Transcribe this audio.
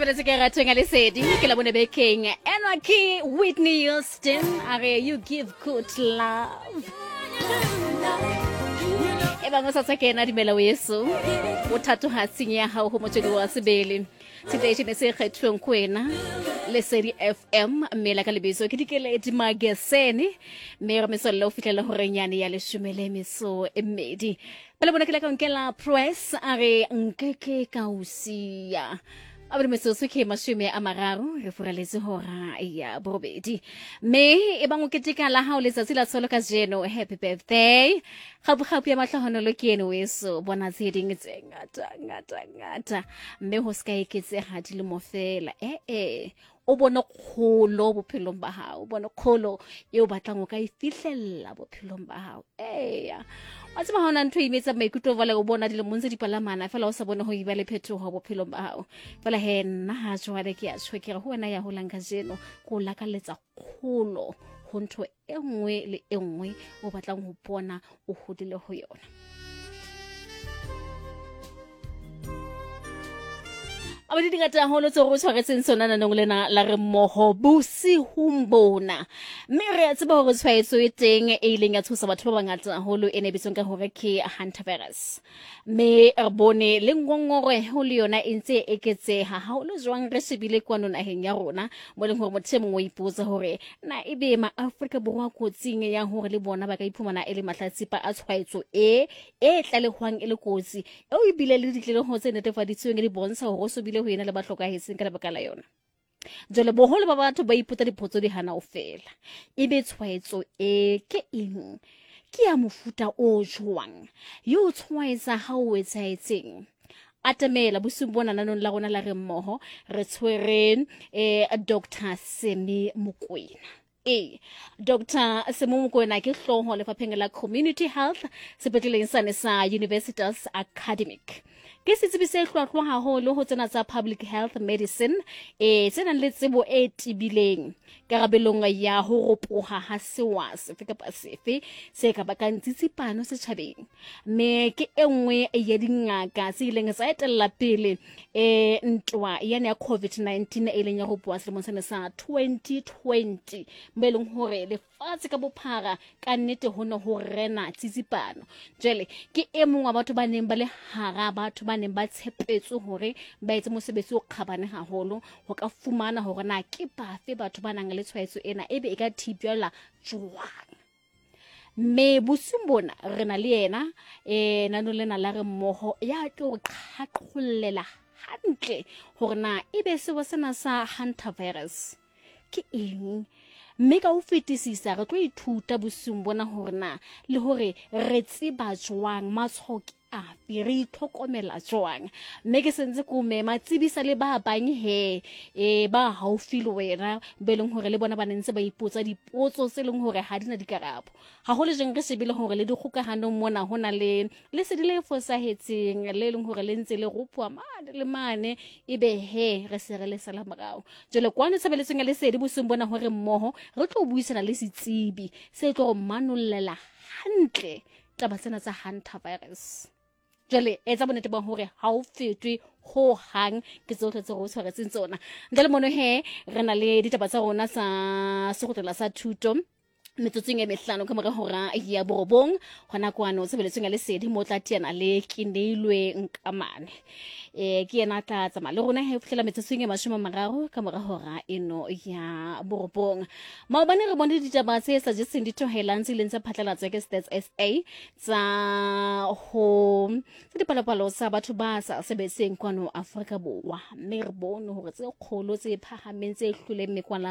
sebeletse ke ratweng a lesedi ke la bone bekeng Anarchy Whitney Houston are you give good love e bang o sa tsakena dimela weso o thatoha tsinya ha ho motswedi wa sebele station se kgethweng kwena lesedi FM mmela ka lebiso ke dikeledi magesene me re mesolo o fitlela ho renyane ya leshumele meso emedi pele bona ke la ka nkela press are nkeke ka usia abre mesoso ke mashume a mararo re furaletse hora ya borobedi me e bang o ketika la ha o letsatsi la tsolo ka jeno happy birthday gabu ya matlahonolo ke ene weso bona tseding tse ngata me ho ska iketse ha di le mofela o bona kholo bophelong ba hao bona kholo eo batlang o ka ifihlella bophelong ba hao wa tseba hona ntho imetsa maikutlo vale o bona dile montse dipalamana fela o sa bona ho iba le phetoho bophelong ba hao fela he nna ha jwale ke a tshwekere ho wena ya holang ka jeno go lakaletsa kholo ho ntho e nngwe le e nngwe o batlang ho bona o hodile ho yona abadi dingata holo tse go tshwaretseng sona nanong lena la re moho busi humbona mme re a tseba hore tshwaetso e teng e ileng ya thusa batho ba bangata holo ene bitsong ka hore ke hantavirus mme re bone le ngongore ho le yona e ntse e ketseha ha o le jwang re shebile kwano naheng ya rona mo leng hore motho mongwe o ipotsa hore na ebe ma Afrika borwa kotsing ya hore le bona ba ka iphumana e le mahlatsipa a tshwaetso e tlalehwang e le kotsi e o ibile le ditlele ho tse netefaditsweng di bontsha hore so bile ho ena le ba hlokahetseng ka lebaka la yona jole boholo ba batho ba iputa dipotso di hana o fela ebe tshwaetso ke eng ke ya mofuta o jwang yo tshwaetsa ha o etsaetseng atamela busumbona nanong la rona la re mmoho re tshwereng Dr. Semi Mokoena Dr. Semi Mokoena ke hloho lefapheng la community health sepetleleng sane sa Universitas Academic ke setsebi se hlwahlwa haholo ho tsena tsa public health medicine tsena le tsebo e tibileng karabelong ya ho ropoha ha sewa sefe kapa sefe se ka bakang tsitsipano setjhabeng me ke engwe ya dingaka se ileng tsa etella pele ntwa yana ya COVID-19 e leng ya ho bua selemong sa 2020 mbeleng hore lefatshe ka bophara ka nnete hona ho rena tsitsipano jele ke emong wa batho ba neng ba le hara batho ba neng ba tshepetse hore ba etse mosebetsi o kgabane haholo ho ka fumana hore na ke bafe batho ba nang le tshwaetso ena ebe e ka thibela jwang me busumbona re na le yena nano lena la re mmoho ya tlo qhaqollela hantle hore na ebe sewa sena sa hantavirus ke eng mme ka o fetisisa re tlo ithuta busumbona hore na le hore re tseba jwang matshoki re ithokomela jwang mme ke sentse ko mema tsebisa le ba bang ba haufi le wena beleng hore le bona ba nentse ba ipotsa dipotso tse leng hore ha dina dikarabo ha ho le jeng re shebile hore le dikgokahano mona hona le sedi le fosahetseng le leng hore le ntse le rupwa mane le mane ebe re se re le sala morao jole kwane tshabeletseng le sedi busumbona hore mmoho re tlo buisana le setsibi se tlo manollela hantle taba tsena tsa hantavirus jale etsa bonete ba hore ha o fetwe ho hang ke tsohle tse go tshwaretseng tsona ndale mono re na le ditaba tsa rona sa sekgotla sa thuto metsotseng e mehlano ka mora hora ya borobong hona kwano sebeletseng le sedi mo tla tiana le kineilwe nkamane ke yena tla tsama le rona fihlela metsotseng e mashome mararo ka mora hora eno ya borobong maobane re bone ditaba tse suggesting dithohelang tse lentse phatlalatso ke Stats SA tsa ho dipalopalo sa batho ba sa sebetseng kwano Afrika borwa mme re bone hore tse kgolo tse phahameng tse hluleng mekwana